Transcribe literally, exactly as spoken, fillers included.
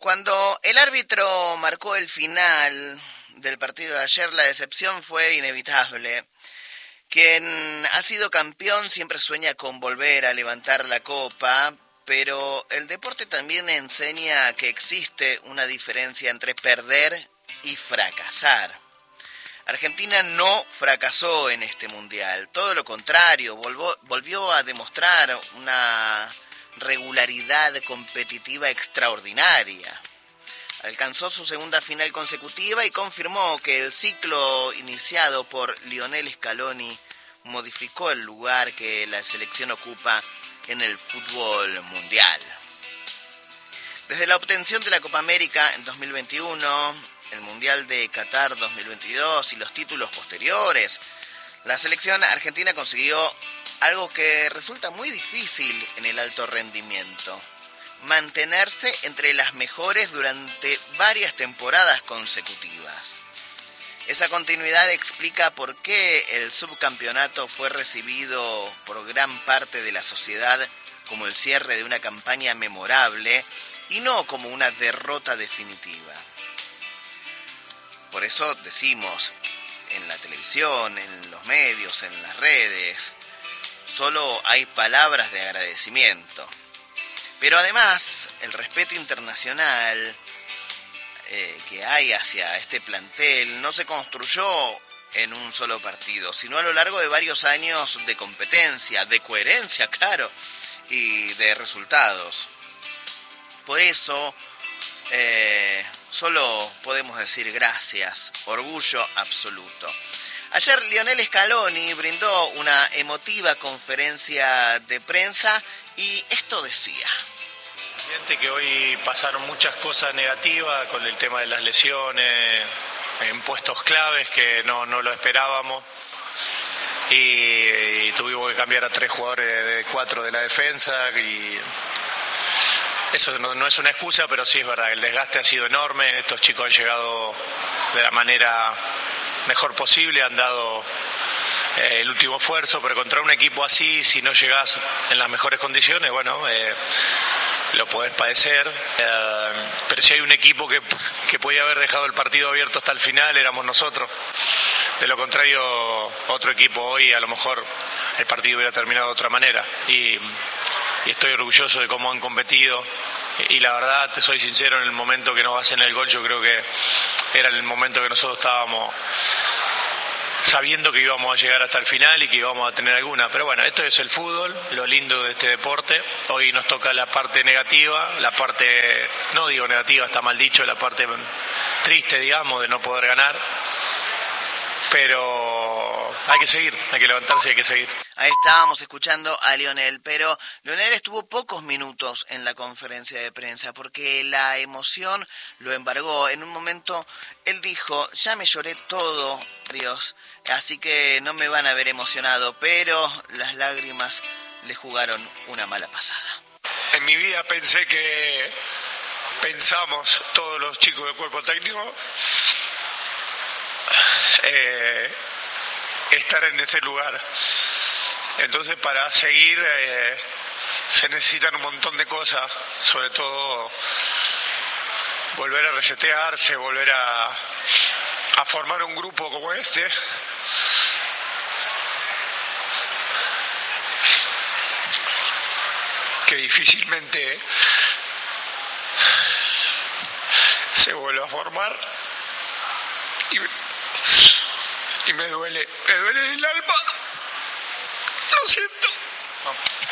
Cuando el árbitro marcó el final del partido de ayer, la decepción fue inevitable. Quien ha sido campeón siempre sueña con volver a levantar la copa, pero el deporte también enseña que existe una diferencia entre perder y fracasar. Argentina no fracasó en este mundial, todo lo contrario, volvió, volvió a demostrar una regularidad competitiva extraordinaria. Alcanzó su segunda final consecutiva y confirmó que el ciclo iniciado por Lionel Scaloni modificó el lugar que la selección ocupa en el fútbol mundial. Desde la obtención de la Copa América en dos mil veintiuno, el Mundial de Qatar dos mil veintidós y los títulos posteriores, la selección argentina consiguió algo que resulta muy difícil en el alto rendimiento: mantenerse entre las mejores durante varias temporadas consecutivas. Esa continuidad explica por qué el subcampeonato fue recibido por gran parte de la sociedad como el cierre de una campaña memorable y no como una derrota definitiva. Por eso decimos, en la televisión, en los medios, en las redes, solo hay palabras de agradecimiento. Pero además, el respeto internacional eh, que hay hacia este plantel no se construyó en un solo partido, sino a lo largo de varios años de competencia, de coherencia, claro, y de resultados. Por eso, eh, solo podemos decir gracias, orgullo absoluto. Ayer Lionel Scaloni brindó una emotiva conferencia de prensa y esto decía. Evidente que hoy pasaron muchas cosas negativas con el tema de las lesiones, en puestos claves que no, no lo esperábamos y, y tuvimos que cambiar a tres jugadores de cuatro de la defensa y eso no, no es una excusa, pero sí es verdad, el desgaste ha sido enorme, estos chicos han llegado de la manera mejor posible, han dado eh, el último esfuerzo, pero contra un equipo así, si no llegás en las mejores condiciones, bueno, eh, lo podés padecer, eh, pero si hay un equipo que, que podía haber dejado el partido abierto hasta el final, éramos nosotros. De lo contrario, otro equipo hoy a lo mejor el partido hubiera terminado de otra manera y, y estoy orgulloso de cómo han competido y, y la verdad, te soy sincero, en el momento que nos hacen el gol yo creo que era el momento que nosotros estábamos sabiendo que íbamos a llegar hasta el final y que íbamos a tener alguna. Pero bueno, esto es el fútbol, lo lindo de este deporte. Hoy nos toca la parte negativa, la parte, no digo negativa, está mal dicho, la parte triste, digamos, de no poder ganar. Pero hay que seguir, hay que levantarse y hay que seguir. Ahí estábamos escuchando a Lionel, pero Lionel estuvo pocos minutos en la conferencia de prensa porque la emoción lo embargó. En un momento él dijo, ya me lloré todo, Dios, así que no me van a ver emocionado, pero las lágrimas le jugaron una mala pasada. En mi vida pensé que pensamos todos los chicos del cuerpo técnico eh, estar en ese lugar. Entonces para seguir eh, se necesitan un montón de cosas, sobre todo volver a resetearse, volver a, a formar un grupo como este. Que difícilmente se vuelve a formar y, y me duele, me duele el alma. Lo siento.